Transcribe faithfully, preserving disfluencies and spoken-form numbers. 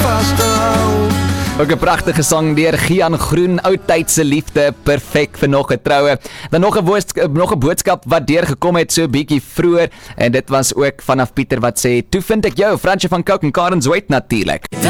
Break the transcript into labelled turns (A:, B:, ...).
A: vas te hou.
B: Ook 'n pragtige sang deur Gian Groen, oudtydse liefde, perfek vir nog 'n troue. Dan nog 'n boodskap, nog 'n boodskap wat deurgekom het so bietjie vroeër, en dit was ook vanaf Pieter wat sê, toe vind ek jou, Fransje van Cooke en Karen Zweet natuurlik.